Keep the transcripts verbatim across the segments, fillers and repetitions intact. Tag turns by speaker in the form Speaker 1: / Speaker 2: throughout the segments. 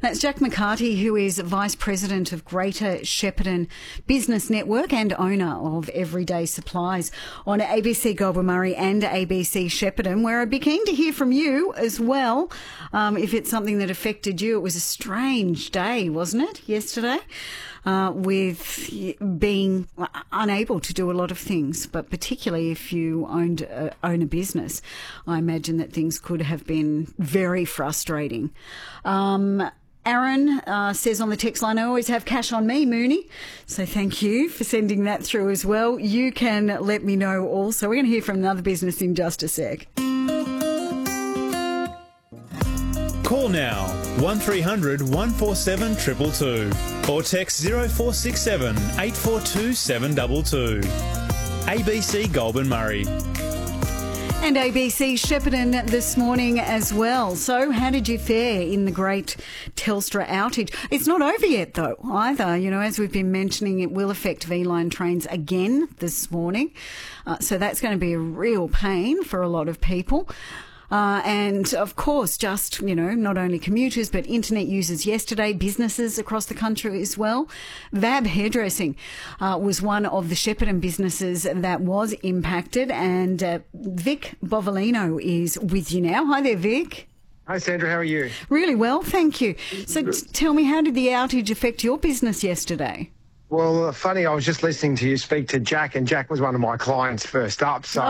Speaker 1: That's Jack McCarty, who is Vice President of Greater Shepparton Business Network and owner of Everyday Supplies on A B C Goulburn Murray and A B C Shepparton, where I'd be keen to hear from you as well. Um, if it's something that affected you, it was a strange day, wasn't it, yesterday? Uh, with being unable to do a lot of things, but particularly if you owned uh, own a business, I imagine that things could have been very frustrating. Um, Aaron uh, says on the text line, I always have cash on me, Mooney. So thank you for sending that through as well. You can let me know also. We're going to hear from another business in just a sec.
Speaker 2: Call now one three hundred one four seven two two two or text zero four six seven eight four two seven two two. A B C Goulburn Murray.
Speaker 1: And A B C Shepparton this morning as well. So how did you fare in the great Telstra outage? It's not over yet though either. You know, as we've been mentioning, it will affect V-Line trains again this morning. Uh, so that's going to be a real pain for a lot of people. Uh, and, of course, just, you know, not only commuters but internet users yesterday, businesses across the country as well. V A B Hairdressing uh, was one of the Shepparton businesses that was impacted, and uh, Vic Bovolino is with you now. Hi there, Vic.
Speaker 3: Hi, Sandra. How are you?
Speaker 1: Really well, thank you. So t- tell me, how did the outage affect your business yesterday?
Speaker 3: Well, funny, I was just listening to you speak to Jack, and Jack was one of my clients first up. So,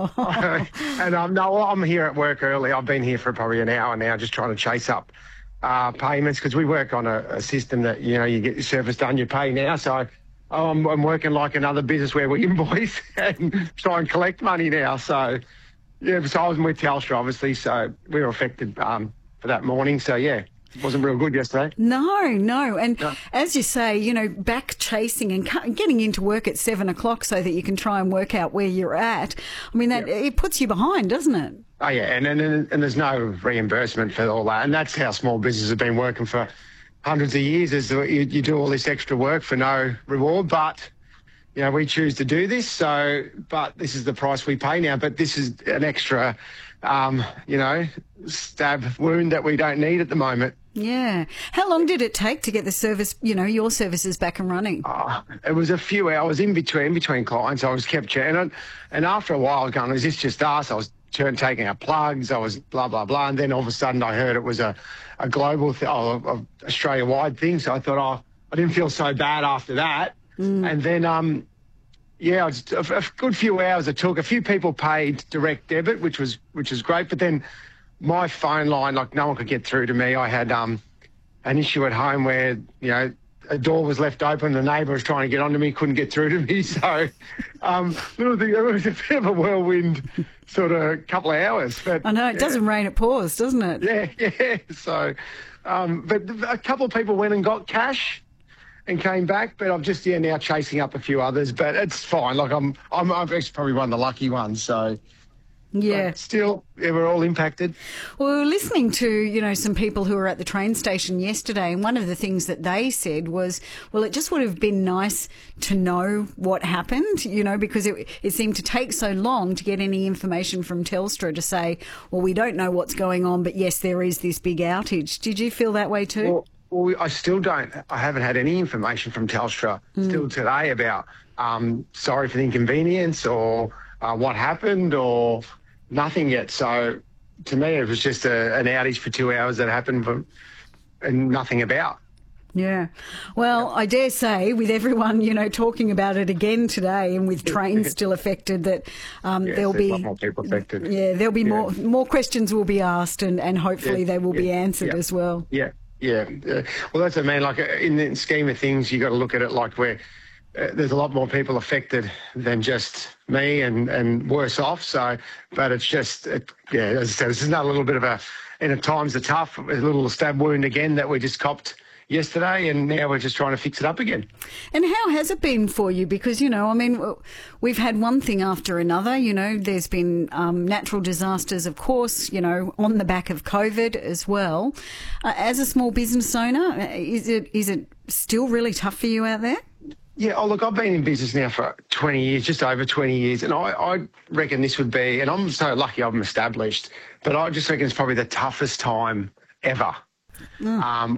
Speaker 1: oh.
Speaker 3: and um, no, I'm here at work early. I've been here for probably an hour now, just trying to chase up uh, payments because we work on a, a system that, you know, you get your service done, you pay now. So I'm, I'm working like another business where we invoice and try and collect money now. So, yeah, so I was with Telstra, obviously, so we were affected um, for that morning. So, yeah. It wasn't real good yesterday.
Speaker 1: No, no. And
Speaker 3: no. As
Speaker 1: you say, you know, back chasing and getting into work at seven o'clock so that you can try and work out where you're at. I mean, that yep. It puts you behind, doesn't it?
Speaker 3: Oh, yeah. And, and, and there's no reimbursement for all that. And that's how small businesses have been working for hundreds of years, is you, you do all this extra work for no reward. But, you know, we choose to do this. So, but this is the price we pay now. But this is an extra, um, you know, stab wound that we don't need at the moment.
Speaker 1: Yeah. How long did it take to get the service, you know, your services back and running?
Speaker 3: Oh, it was a few hours in between between clients. I was kept chatting. And, and after a while, I was going, is this just us? I was turn, taking out plugs. I was blah, blah, blah. And then all of a sudden I heard it was a, a global, th- oh, a Australia-wide thing. So I thought, oh, I didn't feel so bad after that. Mm. And then, um, yeah, it was a, a good few hours it took. A few people paid direct debit, which was which was great. But then my phone line, like no one could get through to me. I had um, an issue at home where, you know, a door was left open. The neighbour was trying to get onto me, couldn't get through to me. So um, it was a bit of a whirlwind sort of couple of hours. But
Speaker 1: I know, it
Speaker 3: yeah.
Speaker 1: doesn't rain, it pours, doesn't it?
Speaker 3: Yeah, yeah. So, um, but a couple of people went and got cash and came back, but I'm just, yeah, now chasing up a few others. But it's fine. Like, I'm, I'm, I'm actually probably one of the lucky ones, so...
Speaker 1: Yeah.
Speaker 3: But still, yeah, we're all impacted.
Speaker 1: Well, we were listening to, you know, some people who were at the train station yesterday, and one of the things that they said was, well, it just would have been nice to know what happened, you know, because it, it seemed to take so long to get any information from Telstra to say, well, we don't know what's going on, but yes, there is this big outage. Did you feel that way too?
Speaker 3: Well, well I still don't. I haven't had any information from Telstra mm. still today about, um, sorry for the inconvenience or uh, what happened or... Nothing yet. So to me, it was just a, an outage for two hours that happened for, and nothing about.
Speaker 1: Yeah. Well, I dare say with everyone, you know, talking about it again today and with trains still affected that um,
Speaker 3: yes,
Speaker 1: there'll be
Speaker 3: a lot more people affected.
Speaker 1: Yeah, there'll be yeah. more more questions will be asked and, and hopefully
Speaker 3: yeah.
Speaker 1: they will
Speaker 3: yeah.
Speaker 1: be answered
Speaker 3: yeah.
Speaker 1: as well.
Speaker 3: Yeah. Yeah. Uh, well, that's what I mean. Like in the scheme of things, you got to look at it like we're Uh, there's a lot more people affected than just me and, and worse off. So, but it's just, it, yeah, as I said, this is not a little bit of a, and at times are tough, a little stab wound again that we just copped yesterday, and now we're just trying to fix it up again.
Speaker 1: And how has it been for you? Because, you know, I mean, we've had one thing after another. You know, there's been um, natural disasters, of course, you know, on the back of COVID as well. Uh, as a small business owner, is it is it still really tough for you out there?
Speaker 3: Yeah, oh, look, I've been in business now for twenty years, just over twenty years, and I, I reckon this would be, and I'm so lucky I'm established, but I just reckon it's probably the toughest time ever. Mm. Um,